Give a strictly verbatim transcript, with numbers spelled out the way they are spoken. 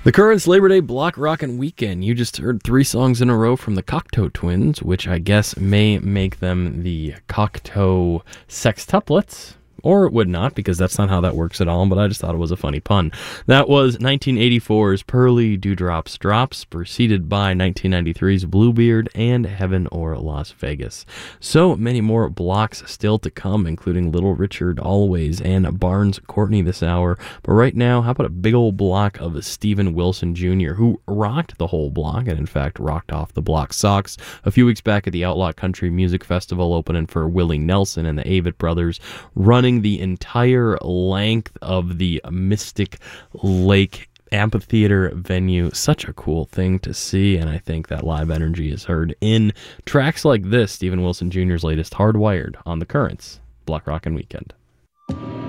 The Currents Labor Day Block Rockin' Weekend. You just heard three songs in a row from the Cocteau Twins, which I guess may make them the Cocteau Sextuplets. Or it would not, because that's not how that works at all, but I just thought it was a funny pun. That was nineteen eighty-four's Pearly Dewdrops Drops, preceded by nineteen ninety-three's Bluebeard and Heaven or Las Vegas. So many more blocks still to come, including Little Richard Always and Barnes Courtney this hour. But right now, how about a big old block of Steven Wilson Junior, who rocked the whole block, and in fact rocked off the block socks a few weeks back at the Outlaw Country Music Festival, opening for Willie Nelson and the Avett Brothers, running the entire length of the Mystic Lake amphitheater venue. Such a cool thing to see, and I think that live energy is heard in tracks like this, Steven Wilson Junior's latest, Hardwired, on the Currents Block Rockin' Weekend.